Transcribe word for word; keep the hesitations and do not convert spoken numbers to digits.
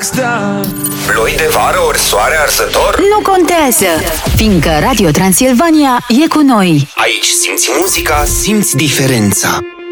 rockstar. Ploi de vară ori soare arsător? Nu contează, fiindcă Radio Transilvania e cu noi. Aici simți muzica, simți diferența.